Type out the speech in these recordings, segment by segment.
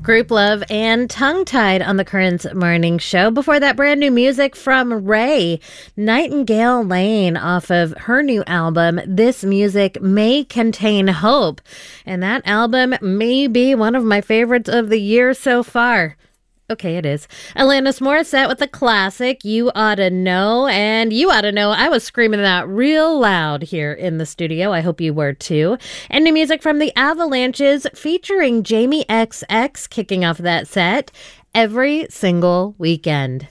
Group Love and Tongue Tied on the Currents Morning Show. Before that, brand new music from Ray, Nightingale Lane, off of her new album, This Music May Contain Hope. And that album may be one of my favorites of the year so far. Okay, it is. Alanis Morissette with the classic, You Oughta Know. And you ought to know, I was screaming that real loud here in the studio. I hope you were too. And new music from the Avalanches featuring Jamie XX kicking off that set, Every Single Weekend.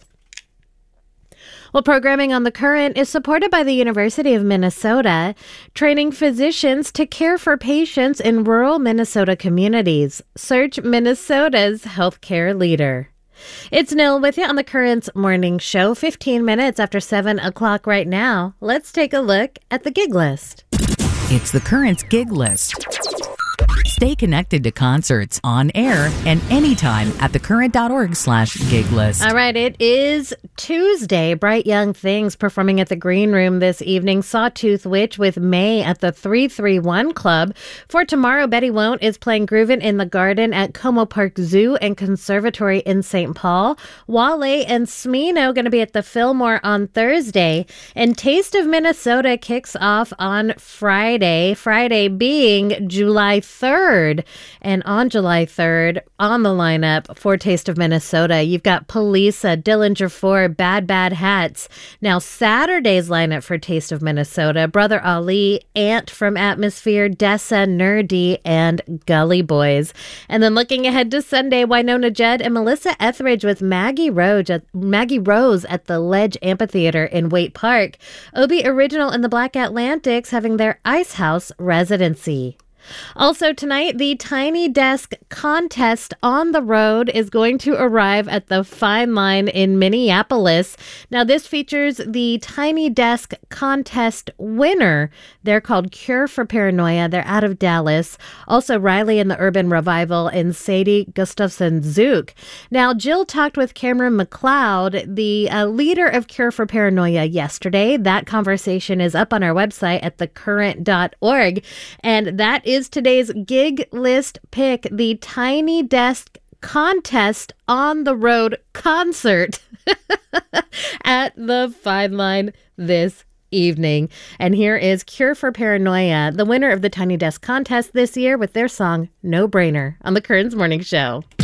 Well, programming on The Current is supported by the University of Minnesota, training physicians to care for patients in rural Minnesota communities. Search Minnesota's healthcare leader. It's Nil with you on The Currents Morning Show, 15 minutes after 7 o'clock right now. Let's take a look at the gig list. It's The Currents gig list. Stay connected to concerts on air and anytime at thecurrent.org/gig list. All right, it is Tuesday. Bright Young Things performing at the Green Room this evening. Sawtooth Witch with May at the 331 Club. For tomorrow, Betty Won't is playing Groovin' in the Garden at Como Park Zoo and Conservatory in St. Paul. Wale and Smino going to be at the Fillmore on Thursday. And Taste of Minnesota kicks off on Friday. Friday being July 3rd. And on July 3rd, on the lineup for Taste of Minnesota, you've got Polisa, Dillinger 4, Bad Bad Hats. Now, Saturday's lineup for Taste of Minnesota, Brother Ali, Ant from Atmosphere, Dessa, Nerdy, and Gully Boys. And then looking ahead to Sunday, Wynonna Judd and Melissa Etheridge with Maggie Rose at the Ledge Amphitheater in Waite Park. Obie Original and the Black Atlantics having their Ice House residency. Also tonight, the Tiny Desk Contest on the Road is going to arrive at the Fine Line in Minneapolis. Now, this features the Tiny Desk Contest winner. They're called Cure for Paranoia. They're out of Dallas. Also, Riley and the Urban Revival and Sadie Gustafson Zook. Now, Jill talked with Cameron McLeod, the leader of Cure for Paranoia, yesterday. That conversation is up on our website at thecurrent.org. And that is today's gig list pick, the Tiny Desk Contest on the Road concert at the Fine Line this evening. And here is Cure for Paranoia, the winner of the Tiny Desk Contest this year, with their song No Brainer on the Currents Morning Show.